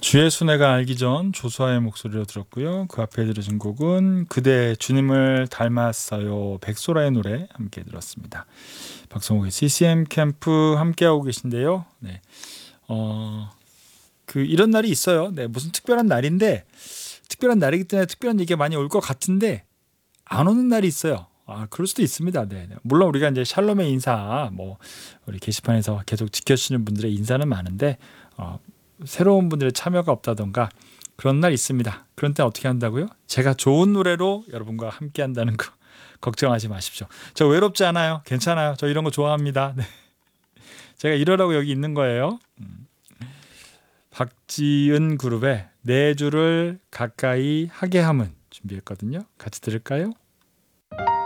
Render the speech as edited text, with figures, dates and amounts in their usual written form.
주의 순애가 알기 전 조수아의 목소리로 들었고요. 그 앞에 들으신 곡은 그대 주님을 닮았어요. 백소라의 노래 함께 들었습니다. 박성욱의 CCM 캠프 함께하고 계신데요. 네. 이런 날이 있어요. 네, 무슨 특별한 날인데 특별한 날이기 때문에 특별한 얘기가 많이 올 것 같은데 안 오는 날이 있어요. 그럴 수도 있습니다. 네. 물론 우리가 이제 샬롬의 인사, 우리 게시판에서 계속 지켜주시는 분들의 인사는 많은데, 새로운 분들의 참여가 없다던가 그런 날 있습니다. 그런 때 어떻게 한다고요? 제가 좋은 노래로 여러분과 함께 한다는 거 걱정하지 마십시오. 저 외롭지 않아요. 괜찮아요. 저 이런 거 좋아합니다. 네. 제가 이러라고 여기 있는 거예요. 박지은 그룹의 내 주를 가까이 하게 함은 준비했거든요. 같이 들을까요?